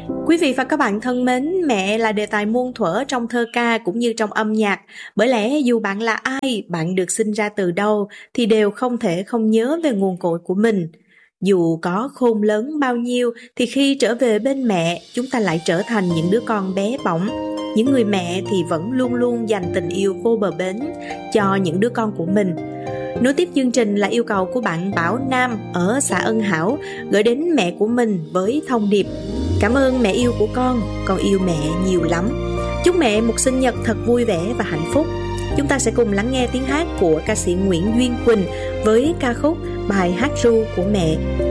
Quý vị và các bạn thân mến, mẹ là đề tài muôn thuở trong thơ ca cũng như trong âm nhạc. Bởi lẽ dù bạn là ai, bạn được sinh ra từ đâu thì đều không thể không nhớ về nguồn cội của mình. Dù có khôn lớn bao nhiêu thì khi trở về bên mẹ, chúng ta lại trở thành những đứa con bé bỏng. Những người mẹ thì vẫn luôn luôn dành tình yêu vô bờ bến cho những đứa con của mình. Nối tiếp chương trình là yêu cầu của bạn Bảo Nam ở xã Ân Hảo gửi đến mẹ của mình với thông điệp: cảm ơn mẹ yêu của con yêu mẹ nhiều lắm. Chúc mẹ một sinh nhật thật vui vẻ và hạnh phúc. Chúng ta sẽ cùng lắng nghe tiếng hát của ca sĩ Nguyễn Duyên Quỳnh với ca khúc Bài hát ru của mẹ.